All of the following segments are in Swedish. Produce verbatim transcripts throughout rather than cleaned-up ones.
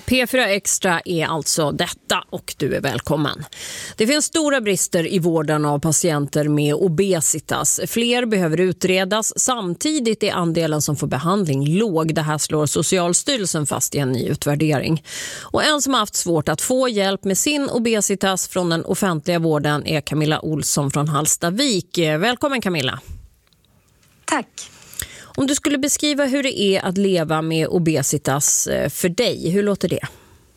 P fyra Extra är alltså detta och du är välkommen. Det finns stora brister i vården av patienter med obesitas. Fler behöver utredas. Samtidigt är andelen som får behandling låg. Det här slår Socialstyrelsen fast i en ny utvärdering. Och en som har haft svårt att få hjälp med sin obesitas från den offentliga vården är Camilla Olsson från Hallstavik. Välkommen Camilla. Tack. Om du skulle beskriva hur det är att leva med obesitas för dig, hur låter det?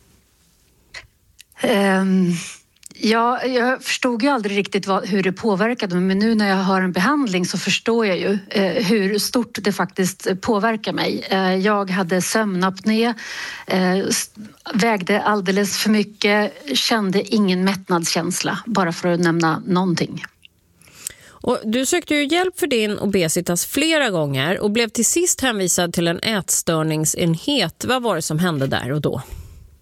Um, ja, jag förstod ju aldrig riktigt vad, hur det påverkade mig, men nu när jag har en behandling så förstår jag ju eh, hur stort det faktiskt påverkar mig. Eh, jag hade sömnapné, eh, vägde alldeles för mycket, kände ingen mättnadskänsla, bara för att nämna någonting. Och du sökte ju hjälp för din obesitas flera gånger och blev till sist hänvisad till en ätstörningsenhet. Vad var det som hände där och då?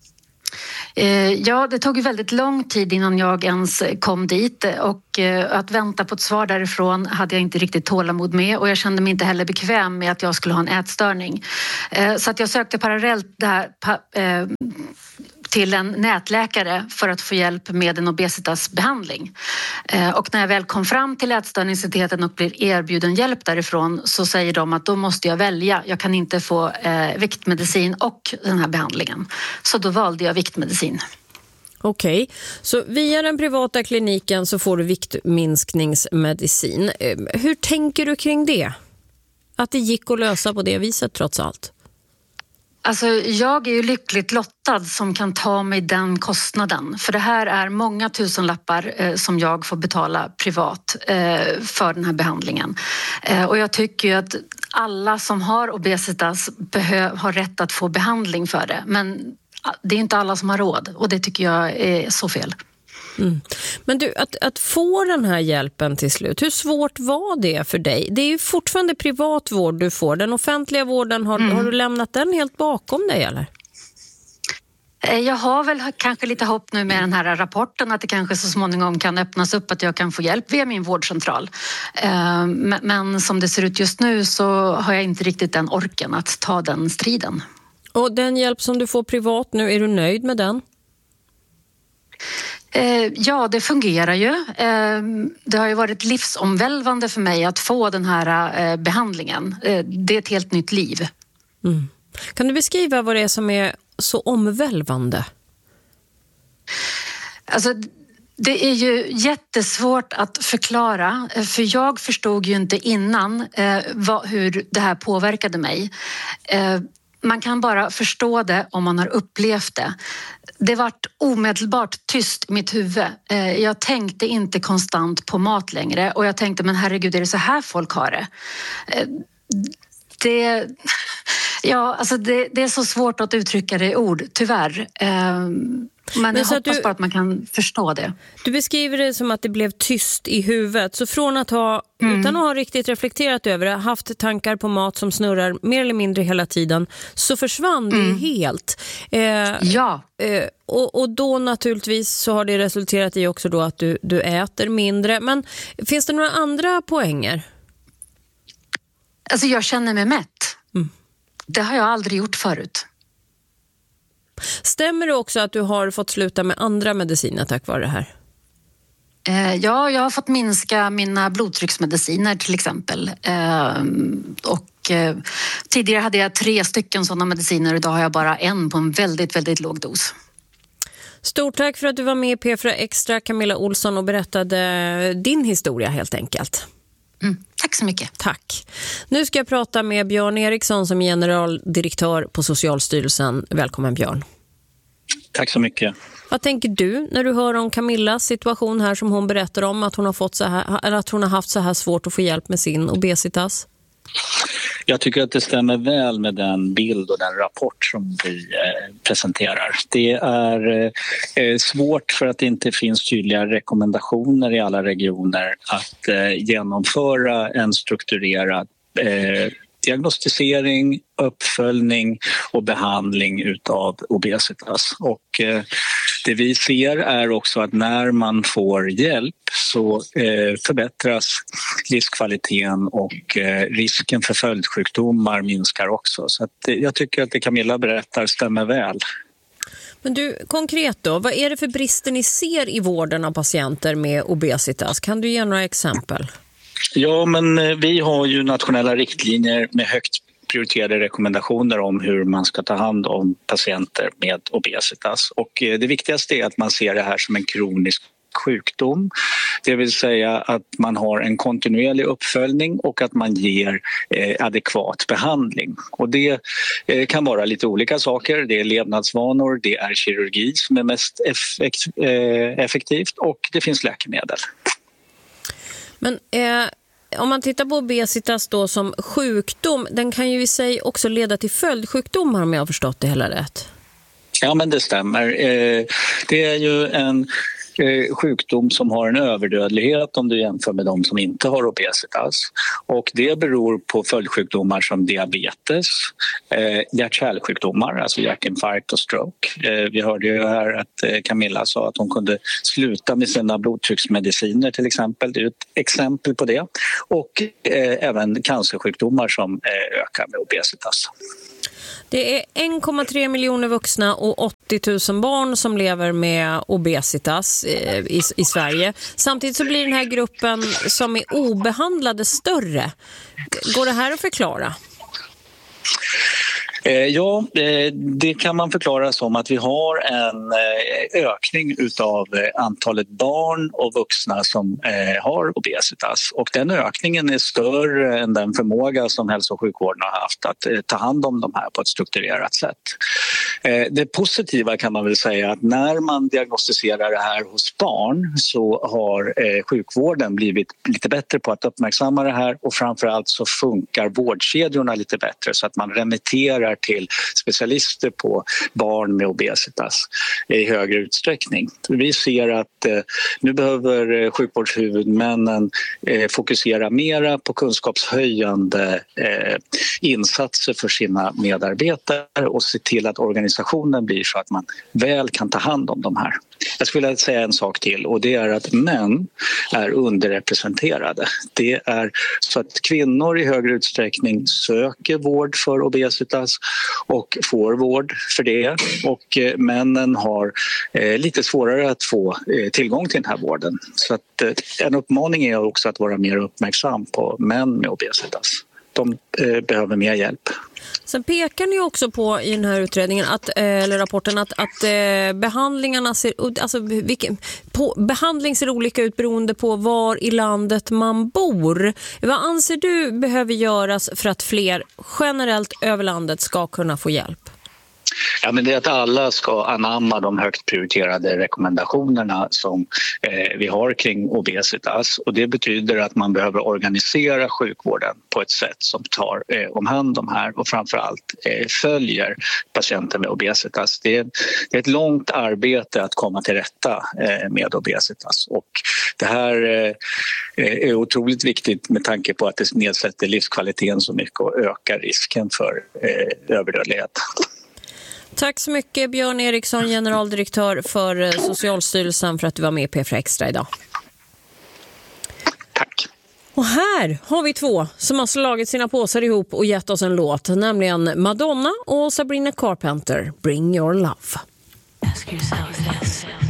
Ja, det tog ju väldigt lång tid innan jag ens kom dit och att vänta på ett svar därifrån hade jag inte riktigt tålamod med och jag kände mig inte heller bekväm med att jag skulle ha en ätstörning. Så att jag sökte parallellt det här till en nätläkare för att få hjälp med en obesitasbehandling. Och när jag väl kom fram till ätstörningsenheten och blir erbjuden hjälp därifrån så säger de att då måste jag välja. Jag kan inte få eh, viktmedicin och den här behandlingen. Så då valde jag viktmedicin. Okej, okay. Så via den privata kliniken så får du viktminskningsmedicin. Hur tänker du kring det? Att det gick att lösa på det viset trots allt? Alltså, jag är ju lyckligt lottad som kan ta mig den kostnaden. För det här är många tusenlappar eh, som jag får betala privat eh, för den här behandlingen. Eh, och jag tycker ju att alla som har obesitas behö- har rätt att få behandling för det. Men det är inte alla som har råd och det tycker jag är så fel. Mm. Men du, att, att få den här hjälpen till slut, hur svårt var det för dig? Det är ju fortfarande privat vård du får. Den offentliga vården, har, mm. har du lämnat den helt bakom dig eller? Jag har väl kanske lite hopp nu med den här rapporten att det kanske så småningom kan öppnas upp att jag kan få hjälp via min vårdcentral. Men som det ser ut just nu så har jag inte riktigt den orken att ta den striden. Och den hjälp som du får privat nu, är du nöjd med den? Ja, det fungerar ju. Det har ju varit livsomvälvande för mig att få den här behandlingen. Det är ett helt nytt liv. Mm. Kan du beskriva vad det är som är så omvälvande? Alltså, det är ju jättesvårt att förklara. För jag förstod ju inte innan hur det här påverkade mig. Man kan bara förstå det om man har upplevt det. Det vart omedelbart tyst i mitt huvud. Jag tänkte inte konstant på mat längre. Och jag tänkte, men herregud, är det så här folk har det? Det, ja, alltså det, det är så svårt att uttrycka det i ord, tyvärr. Men, men jag hoppas du, bara att man kan förstå det. Du beskriver det som att det blev tyst i huvudet. Så från att ha, mm. utan att ha riktigt reflekterat över det, haft tankar på mat som snurrar mer eller mindre hela tiden, så försvann mm. det helt. Eh, ja. Eh, och, och då naturligtvis så har det resulterat i också då att du, du äter mindre. Men finns det några andra poänger? Alltså jag känner mig mätt. Mm. Det har jag aldrig gjort förut. Stämmer det också att du har fått sluta med andra mediciner tack vare det här? Eh, ja, jag har fått minska mina blodtrycksmediciner till exempel. Eh, och eh, tidigare hade jag tre stycken sådana mediciner och idag har jag bara en på en väldigt, väldigt låg dos. Stort tack för att du var med i P fyra Extra, Camilla Olsson, och berättade din historia helt enkelt. Mm, tack så mycket. Tack. Nu ska jag prata med Björn Eriksson som är generaldirektör på Socialstyrelsen. Välkommen Björn. Tack så mycket. Vad tänker du när du hör om Camillas situation här som hon berättar om, att hon har fått så här, eller att hon har haft så här svårt att få hjälp med sin obesitas? Jag tycker att det stämmer väl med den bild och den rapport som vi eh, presenterar. Det är eh, svårt för att det inte finns tydliga rekommendationer i alla regioner att eh, genomföra en strukturerad eh, diagnostisering, uppföljning och behandling utav obesitas. Och eh, det vi ser är också att när man får hjälp så eh, förbättras livskvaliteten och eh, risken för följdsjukdomar minskar också. Så att, eh, jag tycker att det Camilla berättar stämmer väl. Men du, konkret då, vad är det för brister ni ser i vården av patienter med obesitas? Kan du ge några exempel? Ja, men vi har ju nationella riktlinjer med högt prioriterade rekommendationer om hur man ska ta hand om patienter med obesitas. Och det viktigaste är att man ser det här som en kronisk sjukdom. Det vill säga att man har en kontinuerlig uppföljning och att man ger eh, adekvat behandling. Och det eh, kan vara lite olika saker. Det är levnadsvanor, det är kirurgi som är mest effekt, eh, effektivt och det finns läkemedel. Men eh, om man tittar på obesitas då som sjukdom, den kan ju i sig också leda till följdsjukdomar om jag har förstått det hela rätt. Ja, men det stämmer. Eh, det är ju en sjukdom som har en överdödlighet om du jämför med de som inte har obesitas. Och det beror på följdsjukdomar som diabetes, eh, hjärt-kärlsjukdomar, alltså hjärtinfarkt och stroke. Eh, vi hörde ju här att eh, Camilla sa att hon kunde sluta med sina blodtrycksmediciner till exempel. Det är ett exempel på det. Och eh, även cancersjukdomar som eh, ökar med obesitas. Det är en komma tre miljoner vuxna och åttio tusen barn som lever med obesitas i, i Sverige. Samtidigt så blir den här gruppen som är obehandlade större. Går det här att förklara? Ja, det kan man förklara som att vi har en ökning utav antalet barn och vuxna som har obesitas. Och den ökningen är större än den förmåga som hälso- och sjukvården har haft att ta hand om de här på ett strukturerat sätt. Det positiva kan man väl säga att när man diagnostiserar det här hos barn så har sjukvården blivit lite bättre på att uppmärksamma det här och framförallt så funkar vårdkedjorna lite bättre så att man remitterar till specialister på barn med obesitas i högre utsträckning. Vi ser att eh, nu behöver sjukvårdshuvudmännen eh, fokusera mera på kunskapshöjande eh, insatser för sina medarbetare och se till att organisationen blir så att man väl kan ta hand om de här. Jag skulle vilja säga en sak till och det är att män är underrepresenterade. Det är så att kvinnor i högre utsträckning söker vård för obesitas och får vård för det och eh, männen har eh, lite svårare att få eh, tillgång till den här vården. Så att, eh, en uppmaning är också att vara mer uppmärksam på män med obesitas. De eh, behöver mer hjälp. Sen pekar ni också på i den här utredningen att, eller rapporten att, att eh, behandlingarna ser, alltså, vilken, på, behandling ser olika ut beroende på var i landet man bor. Vad anser du behöver göras för att fler generellt över landet ska kunna få hjälp? Ja, men det är att alla ska anamma de högt prioriterade rekommendationerna som eh, vi har kring obesitas och det betyder att man behöver organisera sjukvården på ett sätt som tar eh, om hand om här och framförallt eh, följer patienter med obesitas. Det är, det är ett långt arbete att komma till rätta eh, med obesitas och det här eh, är otroligt viktigt med tanke på att det nedsätter livskvaliteten så mycket och ökar risken för eh, överdödlighet. Tack så mycket Björn Eriksson, generaldirektör för Socialstyrelsen för att du var med i P fyra Extra idag. Tack. Och här har vi två som har slagit sina påsar ihop och gett oss en låt, nämligen Madonna och Sabrina Carpenter, Bring Your Love. Ask yourself this.